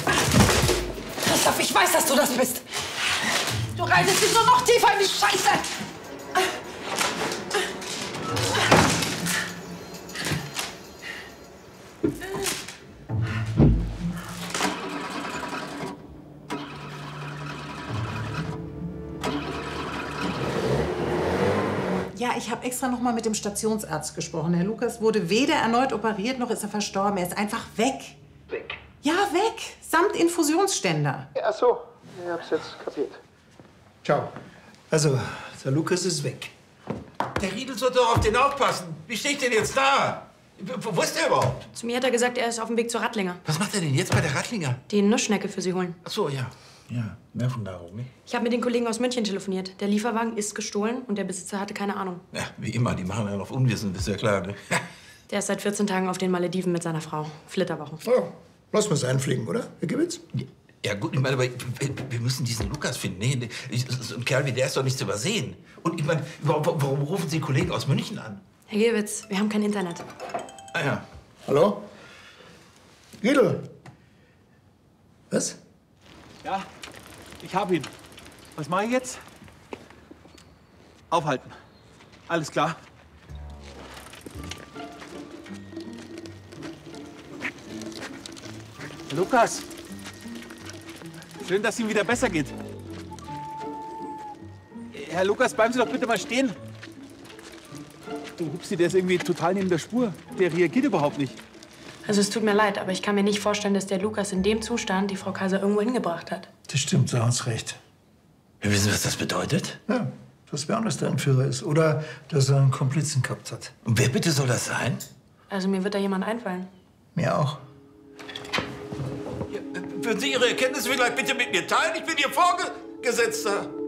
Christoph, ich weiß, dass du das bist. Du reitest dich nur noch tiefer in die Scheiße. Ja, ich habe extra noch mal mit dem Stationsarzt gesprochen. Herr Lukas wurde weder erneut operiert, noch ist er verstorben. Er ist einfach weg. Weg? Ja, weg. Samt Infusionsständer. Ja, ach so. Ich hab's jetzt kapiert. Ciao. Also, der Lukas ist weg. Der Riedel soll doch auf den aufpassen. Wie stehe ich denn jetzt da? Wo ist der überhaupt? Zu mir hat er gesagt, er ist auf dem Weg zur Rattlinger. Was macht er denn jetzt bei der Rattlinger? Die Nussschnecke für Sie holen. Ach so, ja. Ja, Nervennahrung, ne? Ich habe mit den Kollegen aus München telefoniert. Der Lieferwagen ist gestohlen und der Besitzer hatte keine Ahnung. Ja, wie immer. Die machen ja noch Unwissen, ist ja klar, ne? Der ist seit 14 Tagen auf den Malediven mit seiner Frau. Flitterwochen. Oh, lass mal's einfliegen, oder, Herr Gewitz? Ja gut, ich meine, aber wir müssen diesen Lukas finden. Nee, so ein Kerl wie der ist doch nicht zu übersehen. Und ich meine, warum rufen Sie Kollegen aus München an? Herr Gewitz, wir haben kein Internet. Ah ja. Hallo? Riedel? Was? Ja, ich hab ihn. Was mache ich jetzt? Aufhalten. Alles klar. Herr Lukas. Schön, dass es Ihnen wieder besser geht. Herr Lukas, bleiben Sie doch bitte mal stehen. Der Hupsi, der ist irgendwie total neben der Spur. Der reagiert überhaupt nicht. Also es tut mir leid, aber ich kann mir nicht vorstellen, dass der Lukas in dem Zustand die Frau Kaiser irgendwo hingebracht hat. Das stimmt, Sie haben's recht. Wir wissen, was das bedeutet? Ja, dass wer anders der Entführer ist. Oder dass er einen Komplizen gehabt hat. Und wer bitte soll das sein? Also mir wird da jemand einfallen. Mir auch. Würden Sie Ihre Erkenntnisse vielleicht bitte mit mir teilen? Ich bin Ihr Vorgesetzter.